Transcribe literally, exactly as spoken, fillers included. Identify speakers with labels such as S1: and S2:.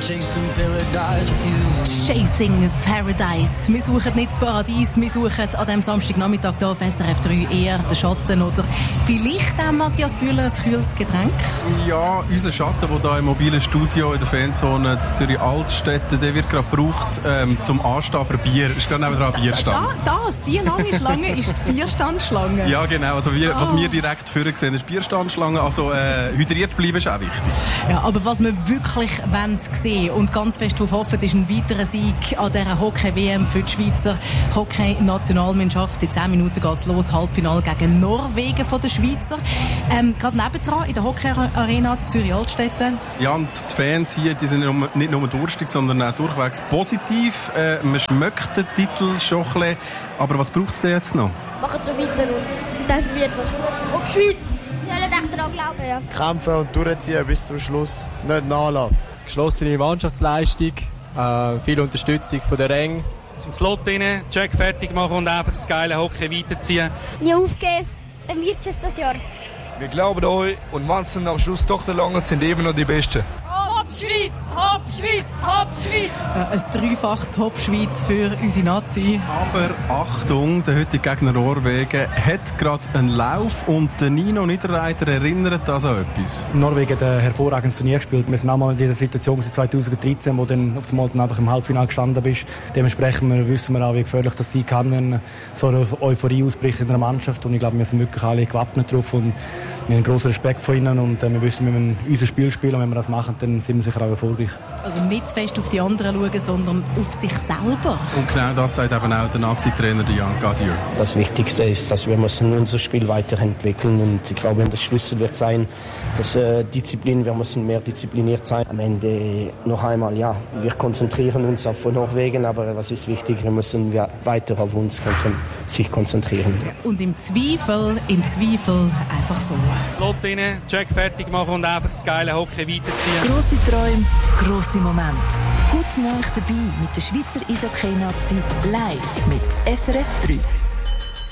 S1: chasing paradise with you.
S2: Chasing Paradise. Wir suchen nicht das Paradies, wir suchen an diesem Samstagnachmittag hier auf S R F drei eher den Schatten oder vielleicht auch, Matthias Bühler, ein kühles Getränk?
S3: Ja, unser Schatten, der hier im mobilen Studio in der Fanzone in Zürich Altstädte, der wird gerade gebraucht ähm, zum Anstehen für Bier. Ist gerade neben dran ein Bierstand.
S2: Da, das, die lange Schlange ist die Bierstandschlange.
S3: Ja, genau. Also wir,
S2: ah.
S3: Was wir direkt vorher sehen, ist Bierstandschlange. Also äh, hydriert bleiben ist auch wichtig.
S2: Ja, aber was wir wirklich wollen sehen und ganz fest darauf hoffen, ist ein weiterer Sieg an dieser Hockey-W M für die Schweizer Hockey-Nationalmannschaft. In zehn Minuten geht es los, Halbfinale gegen Norwegen von den Schweizer. Ähm, gerade nebendran in der Hockey-Arena in Zürich-Altstädte.
S3: Ja, und die Fans hier, die sind nicht nur durstig, sondern auch durchwegs positiv. Äh, man schmeckt den Titel schon ein bisschen. Aber was braucht es denn jetzt noch?
S4: Machen so weiter und dann wird das gut. Auf die Schweiz! Wir sollen echt daran glauben, ja.
S5: Kämpfen und durchziehen bis zum Schluss. Nicht nachlassen.
S6: Geschlossene Mannschaftsleistung, äh, viel Unterstützung von der Ränge.
S7: Zum Slot rein, Check fertig machen und einfach das geile Hockey weiterziehen.
S4: Nie aufgeben, dann wird es das Jahr.
S5: Wir glauben euch und wenn es am Schluss doch der Lange sind eben noch die Besten.
S8: Hopp Schweiz, Hopp Schweiz, Hopp Schweiz!
S2: Äh, ein dreifaches Hopp Schweiz für unsere Nazi.
S3: Aber Achtung, der heutige Gegner Norwegen hat gerade einen Lauf und der Nino Niederreiter erinnert das an etwas.
S9: Norwegen hat ein hervorragendes Turnier gespielt. Wir sind auch mal in dieser Situation seit zweitausenddreizehn, wo dann auf einmal einfach im Halbfinale gestanden bist. Dementsprechend wissen wir auch, wie gefährlich das sein kann, wenn so eine Euphorie ausbricht in einer Mannschaft. Und ich glaube, wir sind wirklich alle gewappnet drauf und wir haben grossen Respekt vor ihnen und äh, wir wissen, wir müssen unser Spiel spielen und wenn wir das machen, dann sind wir sicher auch erfolgreich.
S2: Also nicht zu fest auf die anderen schauen, sondern auf sich selber.
S3: Und genau das sagt eben auch der Nazi-Trainer Jan Gadieu.
S10: Das Wichtigste ist, dass wir müssen unser Spiel weiterentwickeln und ich glaube, der Schlüssel wird sein, dass äh, Disziplin, wir müssen mehr diszipliniert sein. Am Ende noch einmal, ja, wir konzentrieren uns auf Norwegen, aber was ist wichtig, wir müssen wir weiter auf uns konzentri- sich konzentrieren.
S2: Und im Zweifel, im Zweifel einfach so.
S7: Slot rein, Check fertig machen und einfach das geile Hockey weiterziehen.
S11: Grosse Träume, grosse Momente. Gut neu dabei mit der Schweizer Eishockey-Nazi live mit S R F drei.